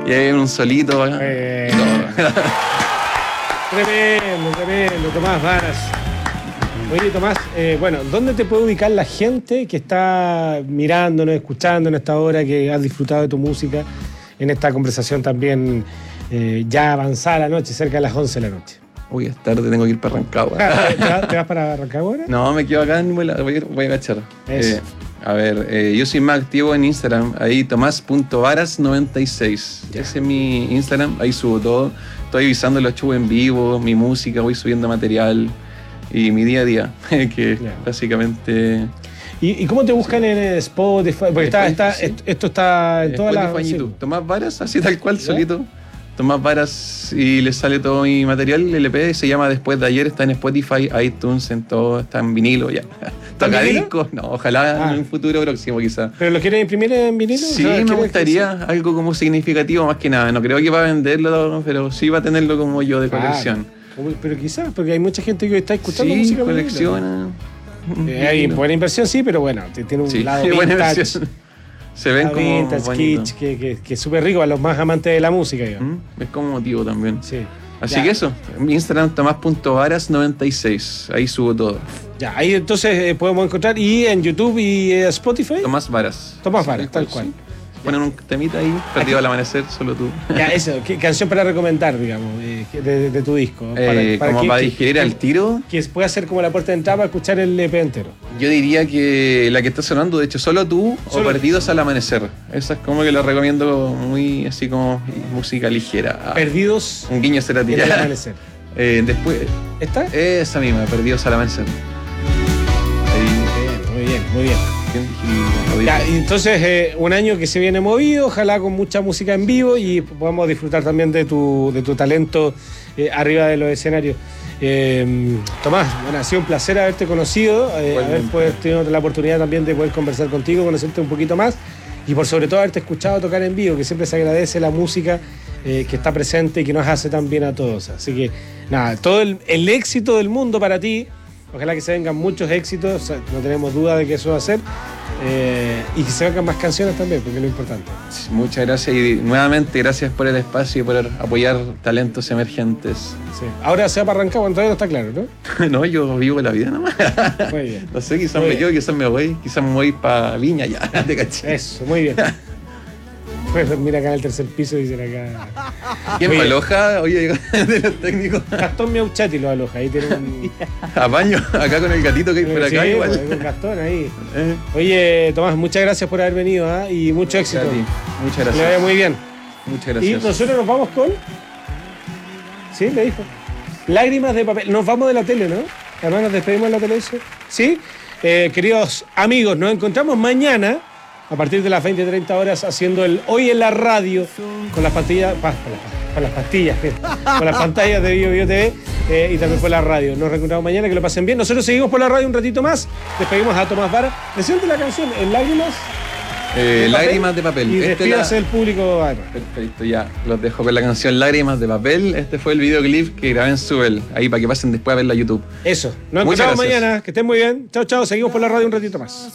Y hay un solito. Tremendo, Tomás Varas. Oye, Tomás, bueno, ¿dónde te puede ubicar la gente que está mirándonos, escuchándonos en esta hora, que has disfrutado de tu música en esta conversación también ya avanzada la noche, cerca de las 11 de la noche? Uy, es tarde, tengo que ir para Rancagua. ¿Te vas para Rancagua ahora? No, me quedo acá, voy a cachar. Yo soy más activo en Instagram, ahí tomás.varas96. Ese es mi Instagram, ahí subo todo. Estoy avisando los shows en vivo, mi música, voy subiendo material y mi día a día, que básicamente... ¿Y cómo te buscan en Spotify? Porque esto está en todas las... Sí. Tomás Varas, así tal cual, solito. Tomás Varas y le sale todo mi material, el LP se llama Después de Ayer, está en Spotify, iTunes, en todo, está en vinilo ya. ¿Toca discos? No, ojalá en un futuro próximo quizás. ¿Pero lo quieres imprimir en vinilo? Sí, me gustaría algo como significativo más que nada. No creo que va a venderlo, pero sí va a tenerlo como yo de colección. Pero quizás, porque hay mucha gente que está escuchando música. Sí, colecciona. Hay buena inversión, sí, pero bueno, tiene un lado vintage. Se ven como vintage, kitsch, que es súper rico a los más amantes de la música. Es como motivo también. Sí. Así que eso, mi Instagram tomás.varas96, ahí subo todo. Ya, ahí entonces podemos encontrar, y en YouTube y Spotify. Tomás Varas. Tomás Varas, tal cual. Ponen un temita ahí, Perdido al Amanecer, solo tú. Ya, eso, ¿qué canción para recomendar, digamos, de tu disco? Para digerir al tiro. Que pueda ser como la puerta de entrada para escuchar el EP entero. Yo diría que la que está sonando, de hecho, Solo tú o Perdidos al Amanecer. Esa es como que la recomiendo muy así como música ligera. Perdidos. Un guiño será al Amanecer. Después. ¿Esta? Esa misma, Perdidos al Amanecer. Muy bien. Ya, entonces, un año que se viene movido, ojalá con mucha música en vivo y podamos disfrutar también de tu talento arriba de los escenarios. Tomás, bueno, ha sido un placer haberte conocido, haber tenido la oportunidad también de poder conversar contigo, conocerte un poquito más y por sobre todo haberte escuchado tocar en vivo, que siempre se agradece la música que está presente y que nos hace tan bien a todos. Así que nada, todo el éxito del mundo para ti. Ojalá que se vengan muchos éxitos, no tenemos duda de que eso va a ser. Y que se vengan más canciones también, porque es lo importante. Muchas gracias y nuevamente gracias por el espacio y por apoyar talentos emergentes. Sí. Ahora se va para Rancagua, todavía no está claro, ¿no? No, yo vivo la vida nomás. Muy bien. No sé, quizás me quedo, quizás me voy, quizás me voy para Viña ya, te caché. Eso, muy bien. Pues mira acá en el tercer piso, dicen acá. ¿Quién me aloja? Oye, de los técnicos. Gastón Miauchati lo aloja, ahí tiene un... Apaño, acá con el gatito que hay por acá igual. Pues, con Gastón ahí. Oye, Tomás, muchas gracias por haber venido y mucho éxito. Muchas gracias. Le vaya muy bien. Muchas gracias. Y nosotros nos vamos con... ¿Sí? Me dijo. Lágrimas de papel. Nos vamos de la tele, ¿no? Además nos despedimos de la televisión. ¿Sí? Queridos amigos, nos encontramos mañana a partir de las 20:30 horas haciendo el Hoy en la Radio con las pastillas, con las pantallas de Bio TV y también por la radio. Nos reencontramos mañana, que lo pasen bien. Nosotros seguimos por la radio un ratito más. Despedimos a Tomás Varas. Presente la canción en Lágrimas. Lágrimas de papel. Y despídase del público. Perfecto, ya. Los dejo con la canción Lágrimas de papel. Este fue el videoclip que grabé en Subel. Ahí para que pasen después a verla a YouTube. Eso. Nos encontramos mañana. Que estén muy bien. Chao, chao. Seguimos por la radio un ratito más.